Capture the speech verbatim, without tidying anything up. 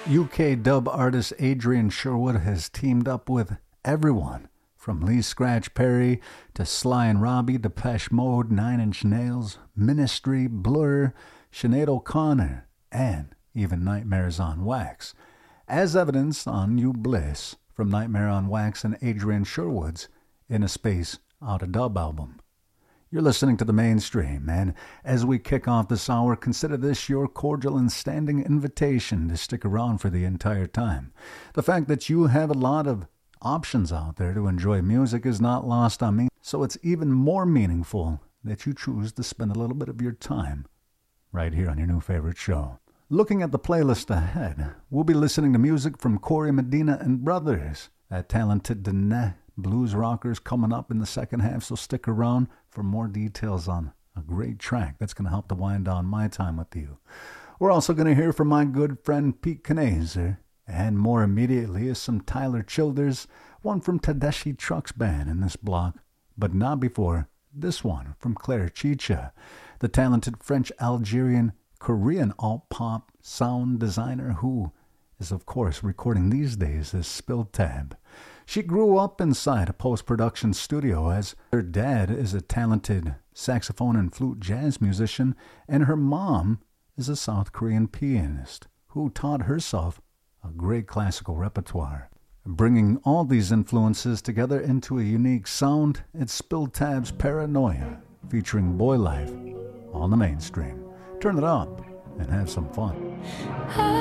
U K dub artist Adrian Sherwood has teamed up with everyone from Lee Scratch Perry to Sly and Robbie, Depeche Mode, Nine Inch Nails, Ministry, Blur, Sinead O'Connor, and even Nightmares on Wax, as evidenced on New Bliss from Nightmare on Wax and Adrian Sherwood's In a Space Out of Dub album. You're listening to The Mainstream, and as we kick off this hour, consider this your cordial and standing invitation to stick around for the entire time. The fact that you have a lot of options out there to enjoy music is not lost on me, so it's even more meaningful that you choose to spend a little bit of your time right here on your new favorite show. Looking at the playlist ahead, we'll be listening to music from Corey Medina and Brothers, that talented Dene blues rockers coming up in the second half, so stick around for more details on a great track that's going to help to wind down my time with you. We're also going to hear from my good friend Pete Knazer, and more immediately is some Tyler Childers, one from Tedeschi Trucks Band in this block, but not before this one from Claire Chicha, the talented French-Algerian Korean alt-pop sound designer who is of course recording these days as Spill Tab. She grew up inside a post-production studio as her dad is a talented saxophone and flute jazz musician, and her mom is a South Korean pianist who taught herself a great classical repertoire. Bringing all these influences together into a unique sound, it's Spill Tab's Paranoia, featuring Boy Life on The Mainstream. Turn it up and have some fun.